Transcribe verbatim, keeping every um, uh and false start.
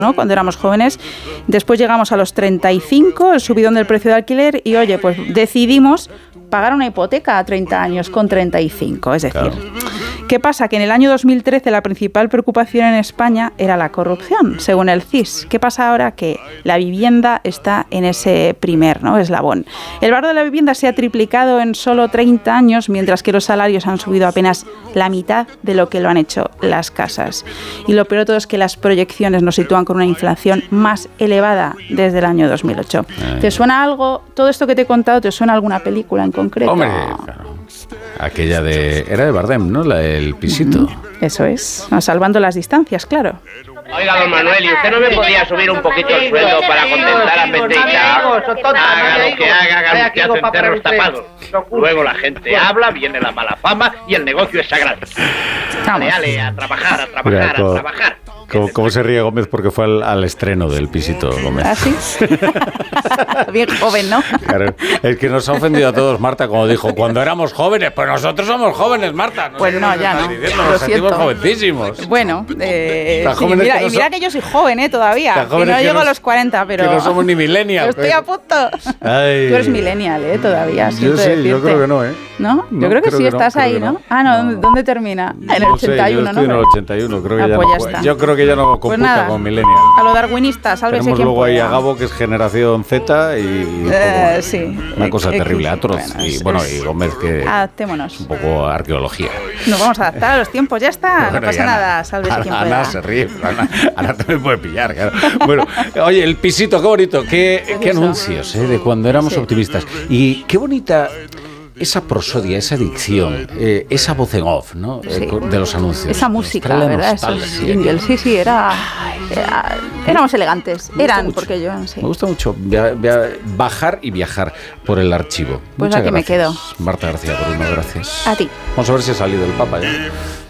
¿no? Cuando éramos jóvenes. Después llegamos a los treinta y cinco, el subidón del precio de alquiler, y oye, pues decidimos pagar una hipoteca a treinta años con treinta y cinco. Es decir, claro. ¿Qué pasa? Que en el año dos mil trece la principal preocupación en España era la corrupción, según el C I S. ¿Qué pasa ahora? Que la vivienda está en ese primer, ¿no?, eslabón. El valor de la vivienda se ha triplicado en solo treinta años, mientras que los salarios han subido apenas la mitad de lo que lo han hecho las casas. Y lo peor de todo es que las proyecciones nos sitúan con una inflación más elevada desde el año dos mil ocho. Ay. ¿Te suena algo? Todo esto que te he contado, ¿te suena alguna película en concreto? Hombre, claro. Aquella de... Era de Bardem, ¿no? La del pisito. Eso es. No, salvando las distancias, claro. Oiga, don Manuel, ¿y usted no me podía subir un poquito el sueldo para contentar a Petita? Haga lo que haga, haga lo que hacen perros tapados. Luego la gente habla, viene la mala fama y el negocio es sagrado. Dale, dale, a trabajar, a trabajar, Mira, a trabajar. ¿Cómo, ¿Cómo se ríe Gómez? Porque fue al, al estreno del pisito, Gómez. ¿Ah, sí? Bien joven, ¿no? Claro, es que nos ha ofendido a todos, Marta, como dijo, cuando éramos jóvenes. Pues nosotros somos jóvenes, Marta. No pues no, ya no. Diciendo, nos sentimos jovencísimos. Bueno, eh, sí, mira, que no y mira so- que yo soy joven, ¿eh? Todavía. Que no que llego no, a los cuarenta, pero... Que no somos ni millennials. Estoy a punto. Ay. Tú eres millennial, ¿eh? Todavía. Yo sí, decirte. Yo creo que no, ¿eh? ¿No? no yo creo que creo sí, que estás no, ahí, ¿no? No. Ah, no, ¿dónde, ¿dónde termina? En el no ochenta y uno, sé, yo estoy ¿no? en el ochenta y uno, creo que ah, ya pues no. ya está. Yo creo que ya no computa pues nada, con millennial. A lo darwinista, sálvese Tenemos quien luego pueda. ahí a Gabo, que es generación Z, y... Eh, sí. Una cosa eh, terrible, atroz. Bueno, y bueno, y Gómez, que... Adaptémonos. Un poco arqueología. Nos vamos a adaptar a los tiempos, ya está. Bueno, no pasa Ana, nada, sálvese Ana, quien pueda. Ana se ríe, Ana, Ana te me puede pillar, claro. Bueno, oye, el pisito, qué bonito, qué, qué anuncios, ¿eh? De cuando éramos sí. optimistas. Y qué bonita... esa prosodia, esa dicción, eh, esa voz en off, ¿no? Sí. Eh, de los anuncios. Esa música, ¿verdad? Esos jingles. Sí, sí, era, era... Éramos elegantes. Eran, mucho, porque yo... Sí. Me gusta mucho via, via, bajar y viajar por el archivo. Pues Muchas aquí gracias, me quedo. Marta García Coruña, gracias. A ti. Vamos a ver si ha salido el Papa ya.